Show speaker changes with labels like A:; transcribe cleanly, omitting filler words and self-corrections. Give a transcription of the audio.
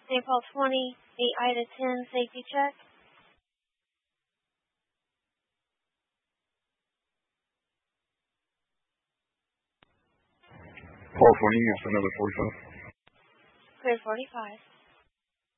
A: St. Paul 20, 8 Ida 10, safety check.
B: Paul 20, another 45.
A: Clear 45.